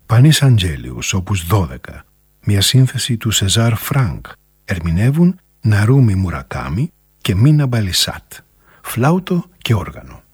Πανίς Αντζέλιους, όπους 12, μια σύνθεση του Σεζάρ Φρανκ. Ερμηνεύουν Ναρούμι Μουρακάμι και Μίνα Μπαλισάτ, φλάουτο και όργανο.